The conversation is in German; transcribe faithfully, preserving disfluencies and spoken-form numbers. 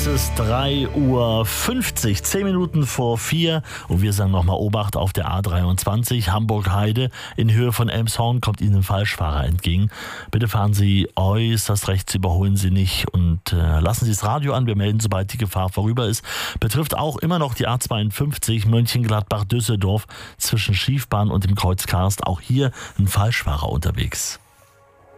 ist drei Uhr fünfzig, zehn Minuten vor vier und wir sagen nochmal Obacht auf der A dreiundzwanzig Hamburg-Heide. In Höhe von Elmshorn kommt Ihnen ein Falschfahrer entgegen. Bitte fahren Sie äußerst rechts, überholen Sie nicht und äh, lassen Sie das Radio an. Wir melden, sobald die Gefahr vorüber ist. Betrifft auch immer noch die A zweiundfünfzig Mönchengladbach-Düsseldorf zwischen Schiefbahn und dem Kreuz Karst. Auch hier ein Falschfahrer unterwegs.